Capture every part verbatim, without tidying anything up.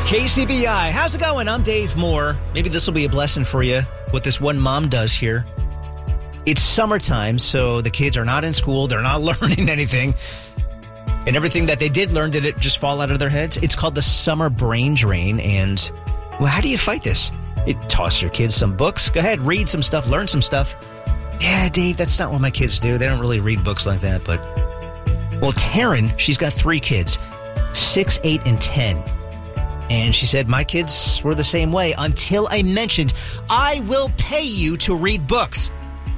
K C B I, how's it going? I'm Dave Moore. Maybe this will be a blessing for you, what this one mom does here. It's summertime, so the kids are not in school. They're not learning anything. And everything that they did learn, did it just fall out of their heads? It's called the summer brain drain. And, well, how do you fight this? You toss your kids some books. Go ahead, read some stuff, learn some stuff. Yeah, Dave, that's not what my kids do. They don't really read books like that. But, well, Taryn, she's got three kids, six, eight, and ten. And she said, my kids were the same way until I mentioned, I will pay you to read books.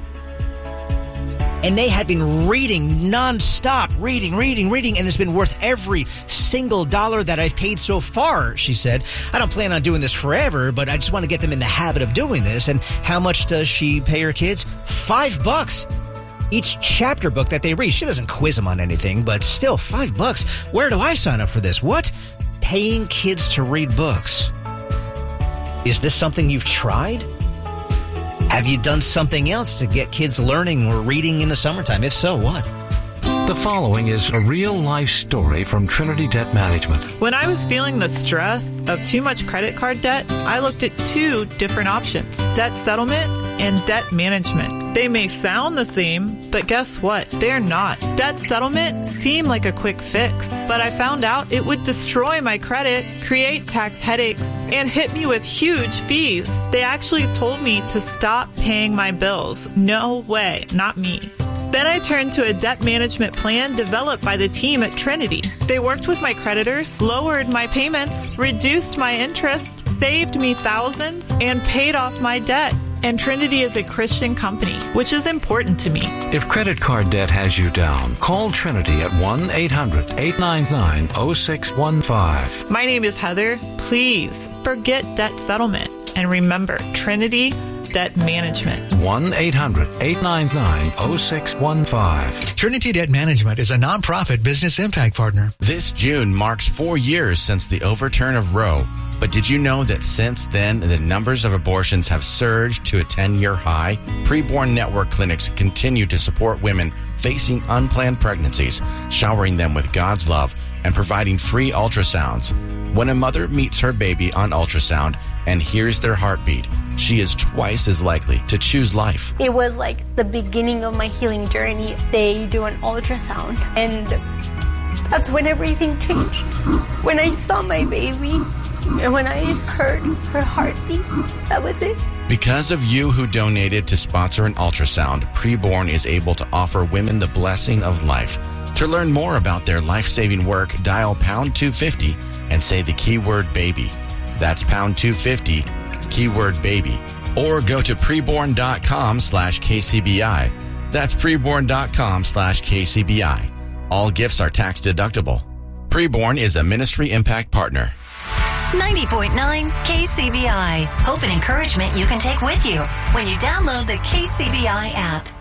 And they had been reading nonstop, reading, reading, reading, and it's been worth every single dollar that I've paid so far, she said. I don't plan on doing this forever, but I just want to get them in the habit of doing this. And how much does she pay her kids? Five bucks. Each chapter book that they read. She doesn't quiz them on anything, but still, five bucks. Where do I sign up for this? What? Paying kids to read books. Is this something you've tried? Have you done something else to get kids learning or reading in the summertime? If so, what? The following is a real-life story from Trinity Debt Management. When I was feeling the stress of too much credit card debt, I looked at two different options, debt settlement and debt management. They may sound the same, but guess what? They're not. Debt settlement seemed like a quick fix, but I found out it would destroy my credit, create tax headaches, and hit me with huge fees. They actually told me to stop paying my bills. No way, not me. Then I turned to a debt management plan developed by the team at Trinity. They worked with my creditors, lowered my payments, reduced my interest, saved me thousands, and paid off my debt. And Trinity is a Christian company, which is important to me. If credit card debt has you down, call Trinity at one eight hundred eight nine nine oh six one five. My name is Heather. Please forget debt settlement. And remember, Trinity Debt Management. one eight hundred eight nine nine oh six one five. Trinity Debt Management is a nonprofit business impact partner. This June marks four years since the overturn of Roe. But did you know that since then, the numbers of abortions have surged to a ten-year high? Preborn Network clinics continue to support women facing unplanned pregnancies, showering them with God's love and providing free ultrasounds. When a mother meets her baby on ultrasound and hears their heartbeat, she is twice as likely to choose life. It was like the beginning of my healing journey. They do an ultrasound, and that's when everything changed. When I saw my baby, and when I heard her heartbeat, that was it. Because of you who donated to sponsor an ultrasound, Preborn is able to offer women the blessing of life. To learn more about their life-saving work, dial pound two fifty and say the keyword baby. That's pound two fifty, keyword baby. Or go to preborn.com slash KCBI. That's preborn.com slash KCBI. All gifts are tax deductible. Preborn is a ministry impact partner. ninety point nine K C B I. Hope and encouragement you can take with you when you download the K C B I app.